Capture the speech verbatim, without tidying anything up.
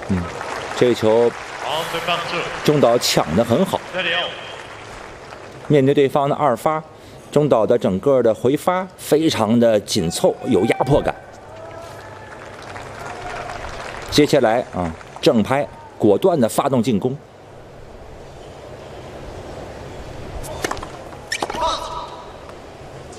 嗯，这个球中岛抢得很好。面对对方的二发，中岛的整个的回发非常的紧凑，有压迫感。接下来啊，正拍果断的发动进攻。